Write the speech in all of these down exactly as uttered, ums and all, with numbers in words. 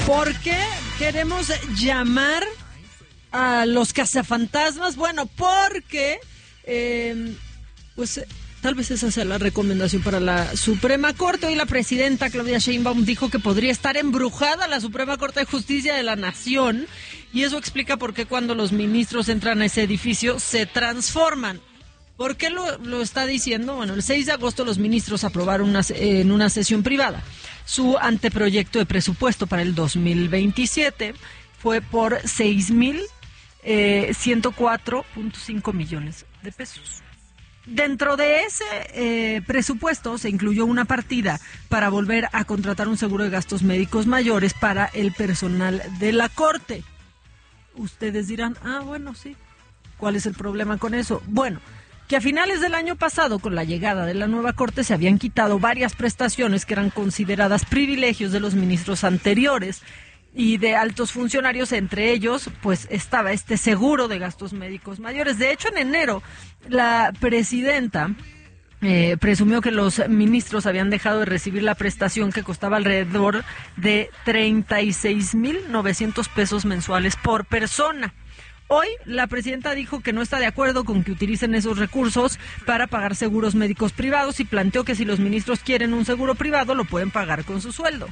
¿Por qué queremos llamar a los cazafantasmas? Bueno, porque eh, pues tal vez esa sea la recomendación para la Suprema Corte. Hoy la presidenta Claudia Sheinbaum dijo que podría estar embrujada la Suprema Corte de Justicia de la Nación, y eso explica por qué cuando los ministros entran a ese edificio se transforman. ¿Por qué lo, lo está diciendo? Bueno, el seis de agosto los ministros aprobaron una, en una sesión privada su anteproyecto de presupuesto para el dos mil veintisiete. Fue por seis mil ciento cuatro punto cinco millones de pesos. Dentro de ese eh, presupuesto se incluyó una partida para volver a contratar un seguro de gastos médicos mayores para el personal de la Corte. Ustedes dirán, ah, bueno, sí, ¿cuál es el problema con eso? Bueno, que a finales del año pasado, con la llegada de la nueva Corte, se habían quitado varias prestaciones que eran consideradas privilegios de los ministros anteriores y de altos funcionarios. Entre ellos, pues, estaba este seguro de gastos médicos mayores. De hecho, en enero, la presidenta eh, presumió que los ministros habían dejado de recibir la prestación, que costaba alrededor de treinta y seis mil novecientos pesos mensuales por persona. Hoy la presidenta dijo que no está de acuerdo con que utilicen esos recursos para pagar seguros médicos privados y planteó que si los ministros quieren un seguro privado lo pueden pagar con su sueldo.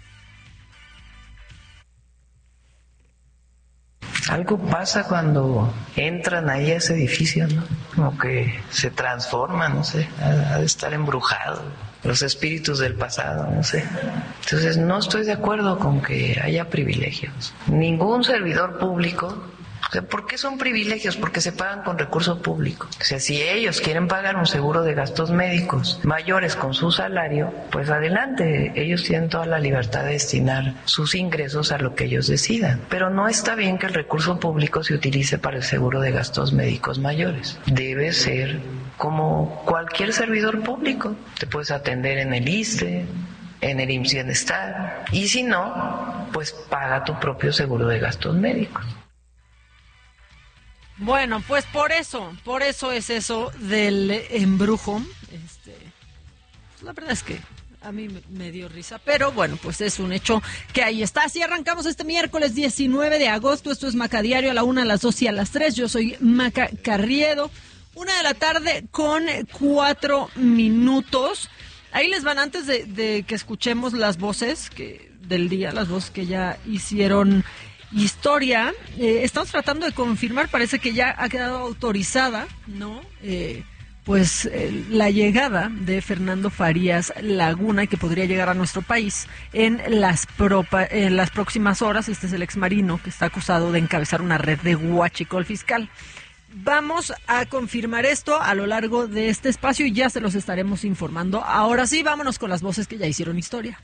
Algo pasa cuando entran ahí a ese edificio, ¿no? Como que se transforma, no sé, ha de estar embrujado. Los espíritus del pasado, no sé. Entonces no estoy de acuerdo con que haya privilegios. Ningún servidor público. O sea, ¿por qué son privilegios? Porque se pagan con recurso público. O sea, si ellos quieren pagar un seguro de gastos médicos mayores con su salario, pues adelante, ellos tienen toda la libertad de destinar sus ingresos a lo que ellos decidan. Pero no está bien que el recurso público se utilice para el seguro de gastos médicos mayores. Debe ser como cualquier servidor público. Te puedes atender en el I S S S T E, en el I M S S Bienestar, y si no, pues paga tu propio seguro de gastos médicos. Bueno, pues por eso, por eso es eso del embrujo. Este, la verdad es que a mí me dio risa, pero bueno, pues es un hecho que ahí está. Así arrancamos este miércoles diecinueve de agosto. Esto es Maca Diario, a la una, a las dos y a las tres. Yo soy Maca Carriedo. Una de la tarde con cuatro minutos. Ahí les van, antes de, de que escuchemos las voces que del día, las voces que ya hicieron historia. Eh, estamos tratando de confirmar, parece que ya ha quedado autorizada, ¿no? Eh, pues eh, la llegada de Fernando Farías Laguna, que podría llegar a nuestro país en las, propa, en las próximas horas. Este es el exmarino que está acusado de encabezar una red de huachicol fiscal. Vamos a confirmar esto a lo largo de este espacio y ya se los estaremos informando. Ahora sí, vámonos con las voces que ya hicieron historia.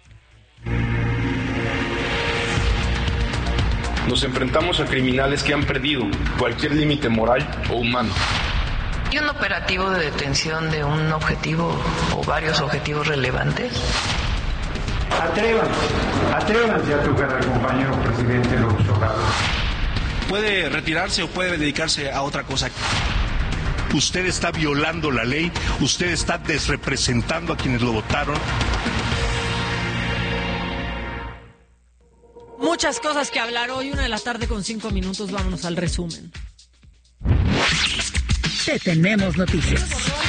Nos enfrentamos a criminales que han perdido cualquier límite moral o humano. ¿Y un operativo de detención de un objetivo o varios objetivos relevantes? Atrévanse, atrévanse a tocar al compañero presidente López Obrador. Puede retirarse o puede dedicarse a otra cosa. Usted está violando la ley, usted está desrepresentando a quienes lo votaron. Muchas cosas que hablar hoy, una de la tarde con cinco minutos. Vámonos al resumen. Te tenemos noticias.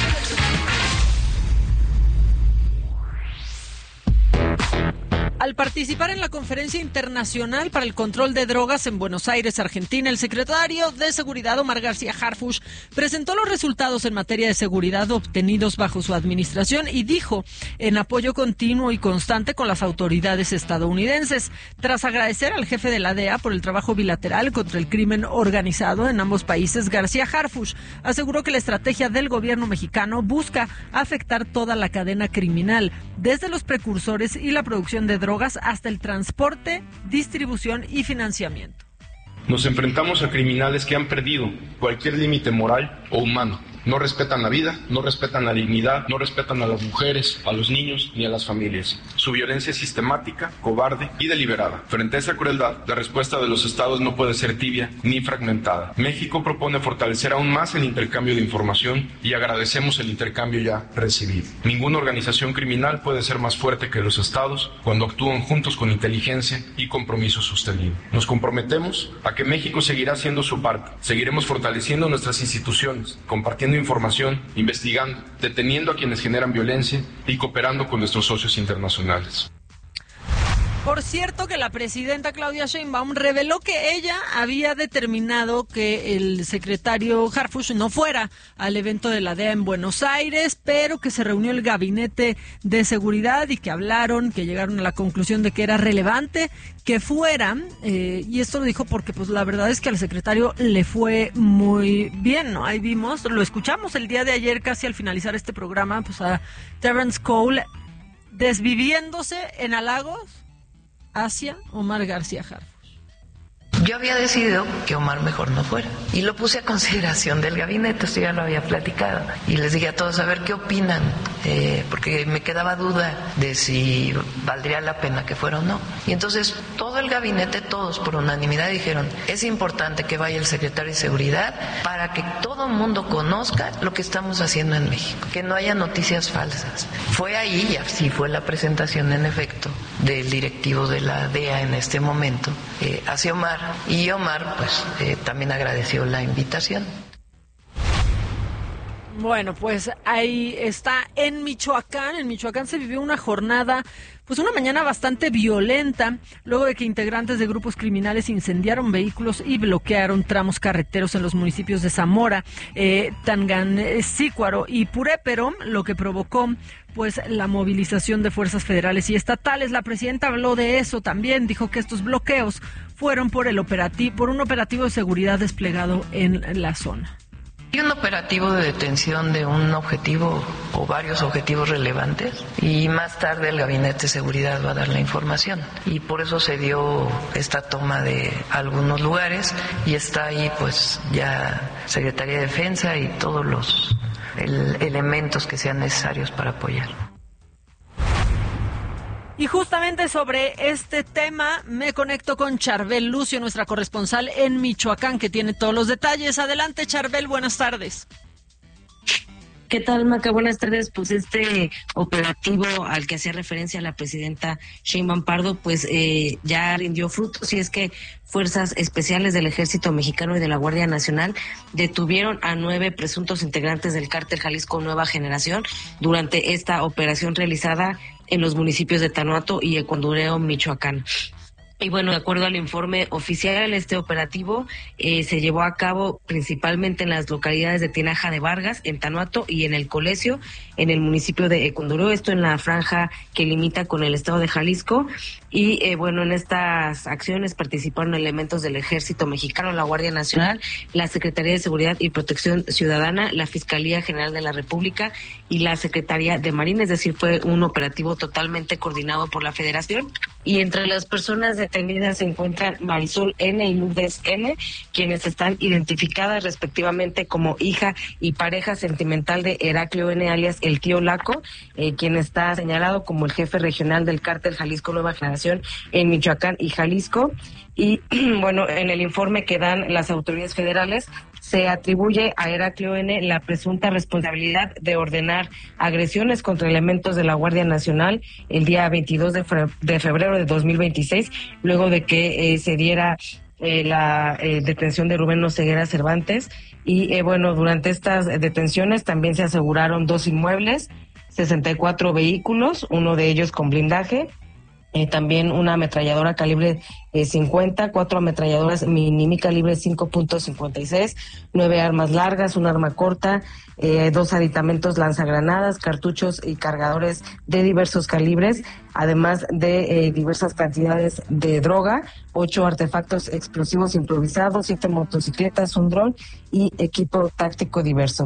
Al participar en la Conferencia Internacional para el Control de Drogas en Buenos Aires, Argentina, el secretario de Seguridad, Omar García Harfuch, presentó los resultados en materia de seguridad obtenidos bajo su administración y dijo en apoyo continuo y constante con las autoridades estadounidenses. Tras agradecer al jefe de la D E A por el trabajo bilateral contra el crimen organizado en ambos países, García Harfuch aseguró que la estrategia del gobierno mexicano busca afectar toda la cadena criminal, desde los precursores y la producción de drogas hasta el transporte, distribución y financiamiento. Nos enfrentamos a criminales que han perdido cualquier límite moral o humano. No respetan la vida, no respetan la dignidad, no respetan a las mujeres, a los niños ni a las familias. Su violencia es sistemática, cobarde y deliberada. Frente a esa crueldad, la respuesta de los estados no puede ser tibia ni fragmentada. México propone fortalecer aún más el intercambio de información y agradecemos el intercambio ya recibido. Ninguna organización criminal puede ser más fuerte que los estados cuando actúan juntos con inteligencia y compromiso sostenido. Nos comprometemos a que México seguirá haciendo su parte. Seguiremos fortaleciendo nuestras instituciones, compartiendo información, investigando, deteniendo a quienes generan violencia y cooperando con nuestros socios internacionales. Por cierto, que la presidenta Claudia Sheinbaum reveló que ella había determinado que el secretario Harfuch no fuera al evento de la D E A en Buenos Aires, pero que se reunió el gabinete de seguridad y que hablaron, que llegaron a la conclusión de que era relevante que fuera, eh, y esto lo dijo porque pues la verdad es que al secretario le fue muy bien, ¿no? Ahí vimos, lo escuchamos el día de ayer casi al finalizar este programa, pues a Terrence Cole desviviéndose en halagos hacia Omar García Harfuch. Yo había decidido que Omar mejor no fuera y lo puse a consideración del gabinete, esto ya lo había platicado, y les dije a todos a ver qué opinan, eh, porque me quedaba duda de si valdría la pena que fuera o no. Y entonces todo el gabinete, todos por unanimidad dijeron, es importante que vaya el secretario de Seguridad para que todo el mundo conozca lo que estamos haciendo en México, que no haya noticias falsas. Fue ahí, y así fue la presentación en efecto del directivo de la D E A en este momento, eh, hacia Omar. Y Omar, pues, eh, también agradeció la invitación. Bueno, pues ahí está en Michoacán. En Michoacán se vivió una jornada, pues una mañana bastante violenta, luego de que integrantes de grupos criminales incendiaron vehículos y bloquearon tramos carreteros en los municipios de Zamora, eh, Tangancícuaro y Purépero, lo que provocó pues la movilización de fuerzas federales y estatales. La presidenta habló de eso también, dijo que estos bloqueos fueron por el operativo, por un operativo de seguridad desplegado en la zona. Hay un operativo de detención de un objetivo o varios objetivos relevantes y más tarde el Gabinete de Seguridad va a dar la información y por eso se dio esta toma de algunos lugares y está ahí pues ya Secretaría de Defensa y todos los el, elementos que sean necesarios para apoyar. Y justamente sobre este tema me conecto con Charbel Lucio, nuestra corresponsal en Michoacán, que tiene todos los detalles. Adelante, Charbel, buenas tardes. ¿Qué tal, Maca? Buenas tardes. Pues este operativo al que hacía referencia la presidenta Sheinbaum Pardo, pues eh, ya rindió frutos, y es que fuerzas especiales del Ejército Mexicano y de la Guardia Nacional detuvieron a nueve presuntos integrantes del cártel Jalisco Nueva Generación durante esta operación realizada en los municipios de Tanuato y Econdureo, Michoacán. Y bueno, de acuerdo al informe oficial, este operativo eh, se llevó a cabo principalmente en las localidades de Tinaja de Vargas, en Tanuato y en El Colesio, en el municipio de Econdureo, esto en la franja que limita con el estado de Jalisco. Y eh, bueno, en estas acciones participaron elementos del Ejército Mexicano, la Guardia Nacional, la Secretaría de Seguridad y Protección Ciudadana, la Fiscalía General de la República y la Secretaría de Marina, es decir, fue un operativo totalmente coordinado por la Federación. Y entre las personas detenidas se encuentran Marisol N. y Lourdes N., quienes están identificadas respectivamente como hija y pareja sentimental de Heraclio N., alias el tío Laco, eh, quien está señalado como el jefe regional del cártel Jalisco Nueva Generación en Michoacán y Jalisco. Y bueno, en el informe que dan las autoridades federales, se atribuye a Heraclio N. la presunta responsabilidad de ordenar agresiones contra elementos de la Guardia Nacional el día veintidós de febrero de dos mil veintiséis, luego de que eh, se diera eh, la eh, detención de Rubén Oseguera Cervantes. Y eh, bueno, durante estas detenciones también se aseguraron dos inmuebles, sesenta y cuatro vehículos, uno de ellos con blindaje, Eh, también una ametralladora calibre eh, cincuenta, cuatro ametralladoras mini calibre cinco punto cincuenta y seis, nueve armas largas, un arma corta, eh, dos aditamentos lanzagranadas, cartuchos y cargadores de diversos calibres, además de eh, diversas cantidades de droga, ocho artefactos explosivos improvisados, siete motocicletas, un dron y equipo táctico diverso.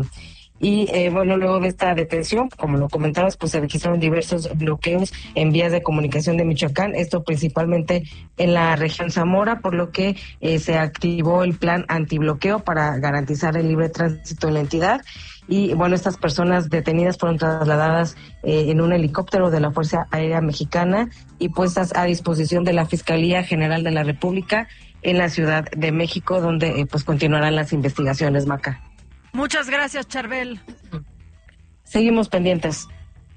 Y eh, bueno, luego de esta detención, como lo comentabas, pues se registraron diversos bloqueos en vías de comunicación de Michoacán, esto principalmente en la región Zamora, por lo que eh, se activó el plan antibloqueo para garantizar el libre tránsito en la entidad. y bueno, estas personas detenidas fueron trasladadas eh, en un helicóptero de la Fuerza Aérea Mexicana y puestas a disposición de la Fiscalía General de la República en la Ciudad de México, donde eh, pues continuarán las investigaciones, Maca. Muchas gracias, Charbel. Seguimos pendientes.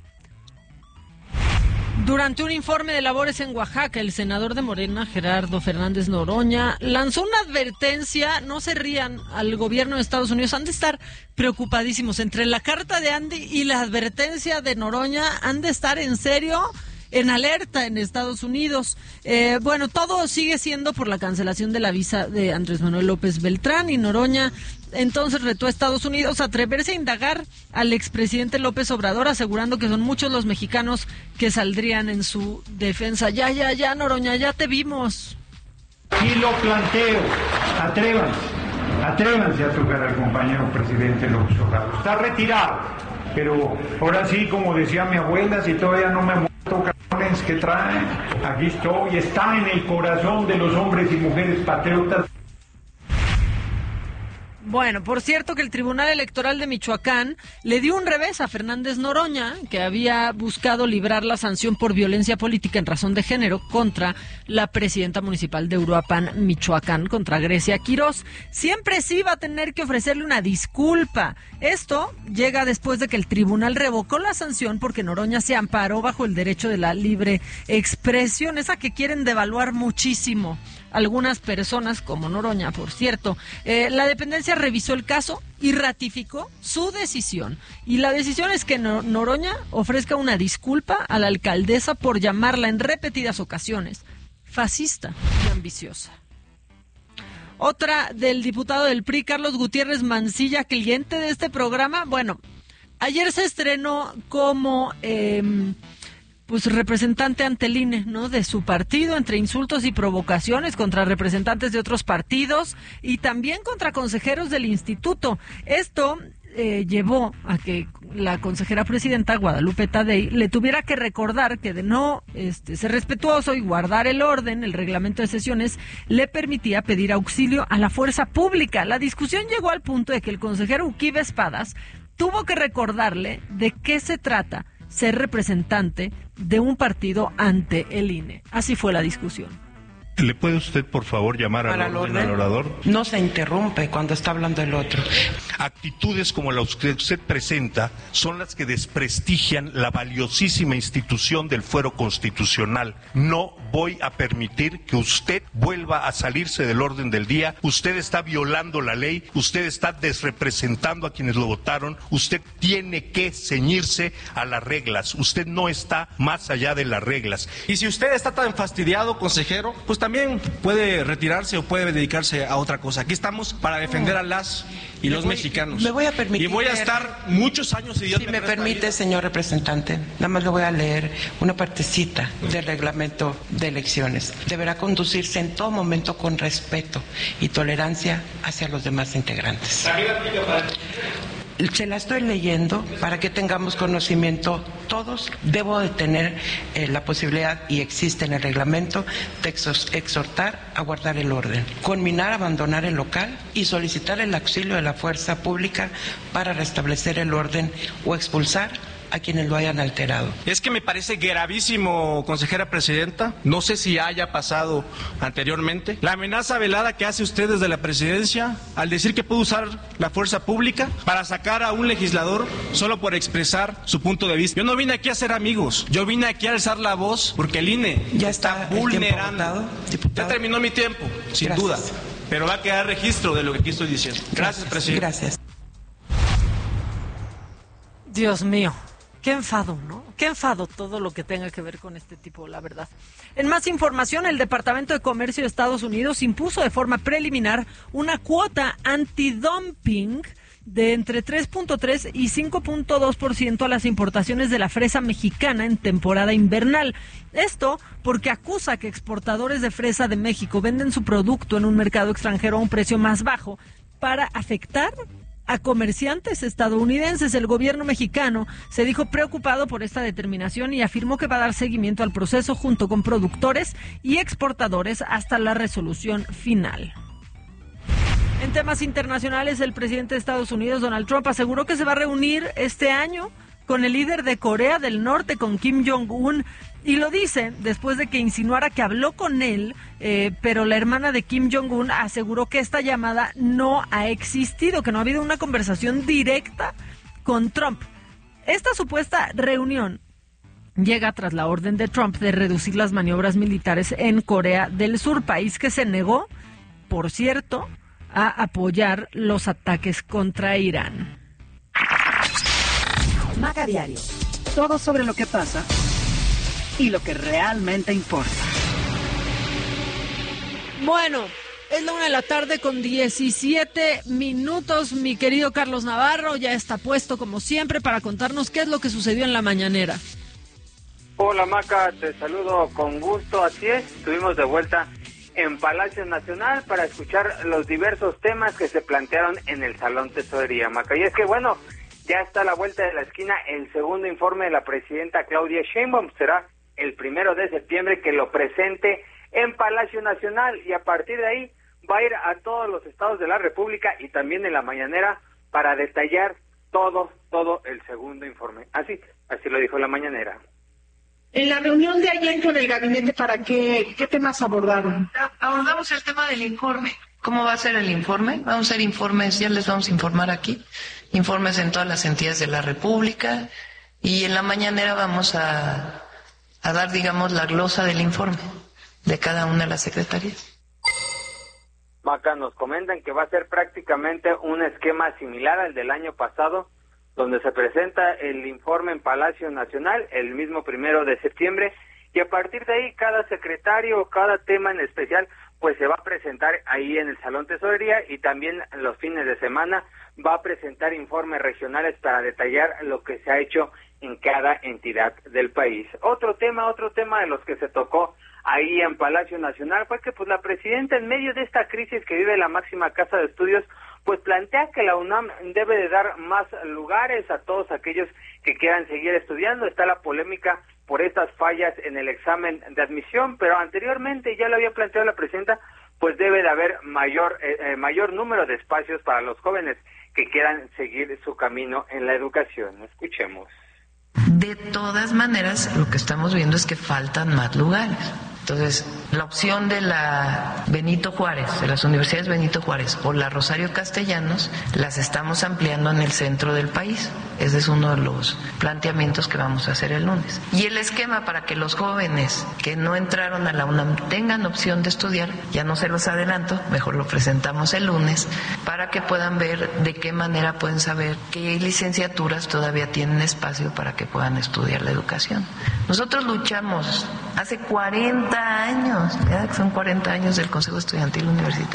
Durante un informe de labores en Oaxaca, el senador de Morena, Gerardo Fernández Noroña, lanzó una advertencia, no se rían, al gobierno de Estados Unidos. Han de estar preocupadísimos. Entre la carta de Andy y la advertencia de Noroña, han de estar en serio en alerta en Estados Unidos. Eh, bueno, todo sigue siendo por la cancelación de la visa de Andrés Manuel López Beltrán, y Noroña entonces retó a Estados Unidos a atreverse a indagar al expresidente López Obrador, asegurando que son muchos los mexicanos que saldrían en su defensa. Ya, ya, ya, Noroña, ya te vimos. Y lo planteo, atrévanse, atrévanse a tocar al compañero presidente López Obrador. Está retirado, pero ahora sí, como decía mi abuela, si todavía no me muerto, cabrones, ¿qué traen? Aquí estoy, está en el corazón de los hombres y mujeres patriotas. Bueno, por cierto que el Tribunal Electoral de Michoacán le dio un revés a Fernández Noroña, que había buscado librar la sanción por violencia política en razón de género contra la presidenta municipal de Uruapan, Michoacán, contra Grecia Quirós. Siempre sí va a tener que ofrecerle una disculpa. Esto llega después de que el tribunal revocó la sanción porque Noroña se amparó bajo el derecho de la libre expresión, esa que quieren devaluar muchísimo algunas personas, como Noroña, por cierto. Eh, la dependencia revisó el caso y ratificó su decisión. Y la decisión es que Noroña ofrezca una disculpa a la alcaldesa por llamarla en repetidas ocasiones fascista y ambiciosa. Otra del diputado del P R I, Carlos Gutiérrez Mancilla, cliente de este programa. Bueno, ayer se estrenó como Eh, pues representante ante el I N E, ¿no?, de su partido, entre insultos y provocaciones contra representantes de otros partidos y también contra consejeros del instituto. Esto eh, llevó a que la consejera presidenta, Guadalupe Tadei, le tuviera que recordar que de no este, ser respetuoso y guardar el orden, el reglamento de sesiones le permitía pedir auxilio a la fuerza pública. La discusión llegó al punto de que el consejero Uquibe Espadas tuvo que recordarle de qué se trata ser representante de un partido ante el I N E. Así fue la discusión. ¿Le puede usted, por favor, llamar al orden al orador? No se interrumpe cuando está hablando el otro. Actitudes como las que usted presenta son las que desprestigian la valiosísima institución del fuero constitucional. No voy a permitir que usted vuelva a salirse del orden del día. Usted está violando la ley, usted está desrepresentando a quienes lo votaron, usted tiene que ceñirse a las reglas, usted no está más allá de las reglas. Y si usted está tan fastidiado, consejero, pues también puede retirarse o puede dedicarse a otra cosa. Aquí estamos para defender a las y los voy, mexicanos. Me voy a permitir. Y voy a estar muchos años, y Dios si me me permite, vida. Señor representante, nada más le voy a leer una partecita del reglamento de elecciones. Deberá conducirse en todo momento con respeto y tolerancia hacia los demás integrantes. También aplica para... Se la estoy leyendo para que tengamos conocimiento todos. Debo de tener eh, la posibilidad, y existe en el reglamento, de exhortar a guardar el orden, conminar a abandonar el local y solicitar el auxilio de la fuerza pública para restablecer el orden o expulsar a quienes lo hayan alterado. Es que me parece gravísimo, consejera presidenta, no sé si haya pasado anteriormente, la amenaza velada que hace usted desde la presidencia al decir que puede usar la fuerza pública para sacar a un legislador solo por expresar su punto de vista. Yo no vine aquí a ser amigos, yo vine aquí a alzar la voz porque el I N E ya está, está vulnerando. Diputado. Ya terminó mi tiempo, sin Gracias. duda, pero va a quedar registro de lo que aquí estoy diciendo. Gracias, Gracias presidente. Gracias. Dios mío. Qué enfado, ¿no? Qué enfado todo lo que tenga que ver con este tipo, la verdad. En más información, el Departamento de Comercio de Estados Unidos impuso de forma preliminar una cuota antidumping de entre tres punto tres y cinco punto dos por ciento a las importaciones de la fresa mexicana en temporada invernal. Esto porque acusa que exportadores de fresa de México venden su producto en un mercado extranjero a un precio más bajo para afectar a comerciantes estadounidenses. El gobierno mexicano se dijo preocupado por esta determinación y afirmó que va a dar seguimiento al proceso junto con productores y exportadores hasta la resolución final. En temas internacionales, el presidente de Estados Unidos, Donald Trump, aseguró que se va a reunir este año con el líder de Corea del Norte, con Kim Jong-un, y lo dice después de que insinuara que habló con él, eh, pero la hermana de Kim Jong-un aseguró que esta llamada no ha existido, que no ha habido una conversación directa con Trump. Esta supuesta reunión llega tras la orden de Trump de reducir las maniobras militares en Corea del Sur, país que se negó, por cierto, a apoyar los ataques contra Irán. Maca Diario. Todo sobre lo que pasa y lo que realmente importa. Bueno, es la una de la tarde con diecisiete minutos. Mi querido Carlos Navarro ya está puesto como siempre para contarnos qué es lo que sucedió en la mañanera. Hola Maca, te saludo con gusto. Así es, estuvimos de vuelta en Palacio Nacional para escuchar los diversos temas que se plantearon en el Salón Tesorería, Maca. Y es que bueno, ya está a la vuelta de la esquina el segundo informe de la presidenta Claudia Sheinbaum. Será el primero de septiembre que lo presente en Palacio Nacional y a partir de ahí va a ir a todos los estados de la República y también en la mañanera para detallar todo, todo el segundo informe. Así, así lo dijo en la mañanera. En la reunión de ayer con el gabinete, ¿para qué, qué temas abordaron? Abordamos el tema del informe. ¿Cómo va a ser el informe? Vamos a hacer informes, ya les vamos a informar aquí, informes en todas las entidades de la República y en la mañanera vamos a, a dar, digamos, la glosa del informe de cada una de las secretarías. Maca, nos comentan que va a ser prácticamente un esquema similar al del año pasado, donde se presenta el informe en Palacio Nacional el mismo primero de septiembre y a partir de ahí cada secretario o cada tema en especial pues se va a presentar ahí en el Salón Tesorería y también los fines de semana va a presentar informes regionales para detallar lo que se ha hecho en cada entidad del país. Otro tema, otro tema de los que se tocó ahí en Palacio Nacional fue que pues la presidenta en medio de esta crisis que vive la máxima casa de estudios pues plantea que la UNAM debe de dar más lugares a todos aquellos que quieran seguir estudiando. Está la polémica por estas fallas en el examen de admisión, pero anteriormente ya lo había planteado la presidenta, pues debe de haber mayor eh, mayor número de espacios para los jóvenes que quieran seguir su camino en la educación. Escuchemos. De todas maneras, lo que estamos viendo es que faltan más lugares. Entonces, la opción de la Benito Juárez, de las universidades Benito Juárez o la Rosario Castellanos, las estamos ampliando en el centro del país. Ese es uno de los planteamientos que vamos a hacer el lunes. Y el esquema para que los jóvenes que no entraron a la UNAM tengan opción de estudiar, ya no se los adelanto, mejor lo presentamos el lunes, para que puedan ver de qué manera pueden saber qué licenciaturas todavía tienen espacio para que puedan estudiar la educación. Nosotros luchamos hace cuarenta años, ¿verdad? Son cuarenta años del Consejo Estudiantil Universitario.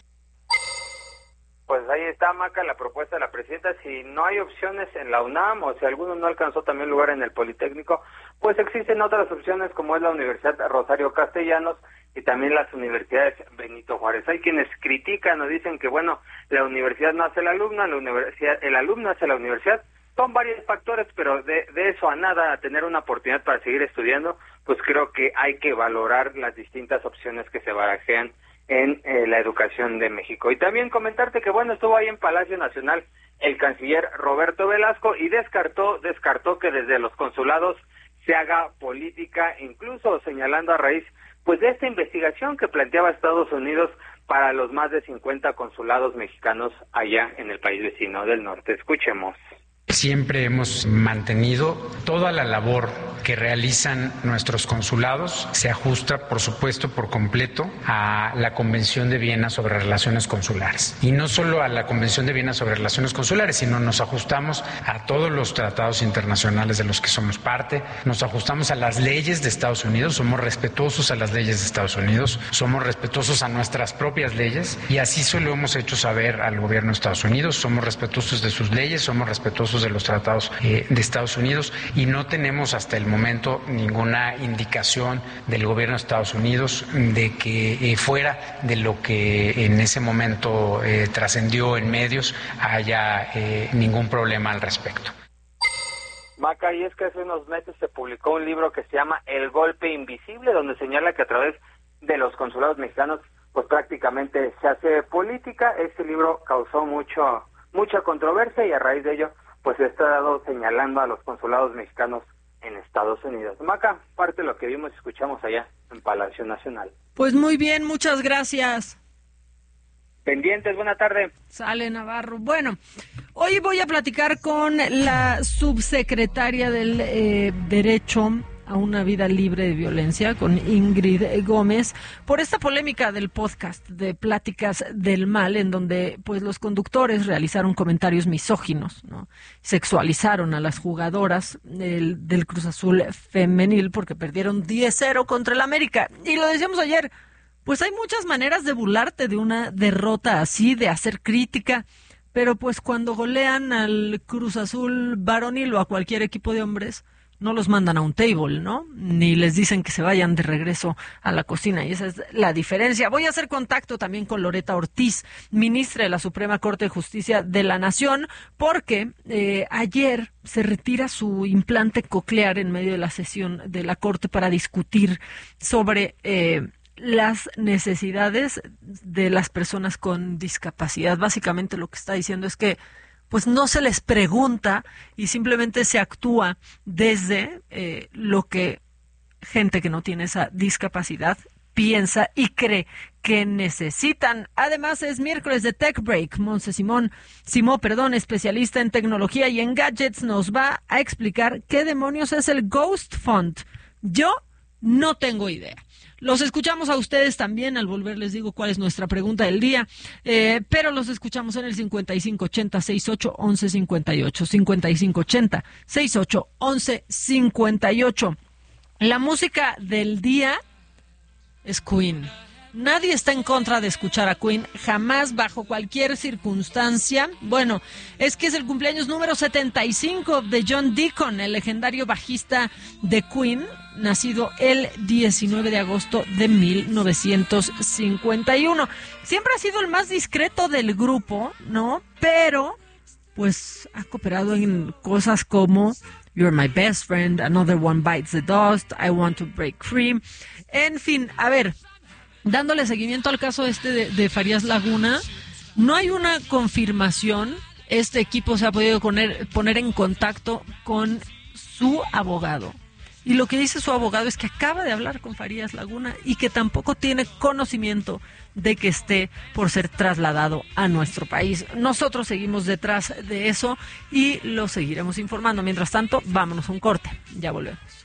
Pues ahí está, Maca, la propuesta de la presidenta. Si no hay opciones en la UNAM o si alguno no alcanzó también lugar en el Politécnico, pues existen otras opciones como es la Universidad Rosario Castellanos y también las universidades Benito Juárez. Hay quienes critican o dicen que, bueno, la universidad no hace el alumno, la universidad, el alumno hace la universidad. Son varios factores, pero de, de eso a nada, a tener una oportunidad para seguir estudiando, pues creo que hay que valorar las distintas opciones que se barajean en eh, la educación de México. Y también comentarte que, bueno, estuvo ahí en Palacio Nacional el canciller Roberto Velasco y descartó, descartó que desde los consulados se haga política, incluso señalando a raíz, pues, de esta investigación que planteaba Estados Unidos para los más de cincuenta consulados mexicanos allá en el país vecino del norte. Escuchemos. Siempre hemos mantenido toda la labor que realizan nuestros consulados, se ajusta, por supuesto, por completo a la Convención de Viena sobre Relaciones Consulares. Y no solo a la Convención de Viena sobre Relaciones Consulares, sino nos ajustamos a todos los tratados internacionales de los que somos parte, nos ajustamos a las leyes de Estados Unidos, somos respetuosos a las leyes de Estados Unidos, somos respetuosos a nuestras propias leyes y así se lo hemos hecho saber al gobierno de Estados Unidos, somos respetuosos de sus leyes, somos respetuosos de los tratados eh, de Estados Unidos y no tenemos hasta el momento ninguna indicación del gobierno de Estados Unidos de que eh, fuera de lo que en ese momento eh, trascendió en medios haya eh, ningún problema al respecto. Maca, y es que hace unos meses se publicó un libro que se llama El Golpe Invisible, donde señala que a través de los consulados mexicanos pues prácticamente se hace política. Este libro causó mucho mucha controversia y a raíz de ello pues se está dado señalando a los consulados mexicanos en Estados Unidos. Maca, parte de lo que vimos y escuchamos allá en Palacio Nacional. Pues muy bien, muchas gracias. Pendientes, buena tarde. Sale Navarro. Bueno, hoy voy a platicar con la subsecretaria del eh, Derecho a una vida libre de violencia, con Ingrid Gómez, por esta polémica del podcast de Pláticas del Mal, en donde pues los conductores realizaron comentarios misóginos, ¿no? Sexualizaron a las jugadoras del, del Cruz Azul femenil porque perdieron diez cero contra el América. Y lo decíamos ayer, pues hay muchas maneras de burlarte de una derrota así, de hacer crítica, pero pues cuando golean al Cruz Azul varonil o a cualquier equipo de hombres, no los mandan a un table, ¿no? Ni les dicen que se vayan de regreso a la cocina, y esa es la diferencia. Voy a hacer contacto también con Loreta Ortiz, ministra de la Suprema Corte de Justicia de la Nación, porque eh, ayer se retira su implante coclear en medio de la sesión de la Corte para discutir sobre eh, las necesidades de las personas con discapacidad. Básicamente lo que está diciendo es que pues no se les pregunta y simplemente se actúa desde eh, lo que gente que no tiene esa discapacidad piensa y cree que necesitan. Además, es miércoles de Tech Break. Monse Simón, Simó, perdón, especialista en tecnología y en gadgets, nos va a explicar qué demonios es el Ghost Font. Yo no tengo idea. Los escuchamos a ustedes también. Al volver les digo cuál es nuestra pregunta del día, eh, pero los escuchamos en el cincuenta y cinco ochenta, sesenta y ocho, once cincuenta y ocho, cincuenta y cinco ochenta, sesenta y ocho, once cincuenta y ocho. La música del día es Queen. Nadie está en contra de escuchar a Queen, jamás, bajo cualquier circunstancia. Bueno, es que es el cumpleaños número setenta y cinco de John Deacon, el legendario bajista de Queen, nacido el diecinueve de agosto de mil novecientos cincuenta y uno. Siempre ha sido el más discreto del grupo, ¿no? Pero, pues, ha cooperado en cosas como You're My Best Friend, Another One Bites the Dust, I Want to Break Free. En fin, a ver, dándole seguimiento al caso este de, de Farías Laguna, no hay una confirmación. Este equipo se ha podido poner, poner en contacto con su abogado. Y lo que dice su abogado es que acaba de hablar con Farías Laguna y que tampoco tiene conocimiento de que esté por ser trasladado a nuestro país. Nosotros seguimos detrás de eso y lo seguiremos informando. Mientras tanto, vámonos a un corte. Ya volvemos.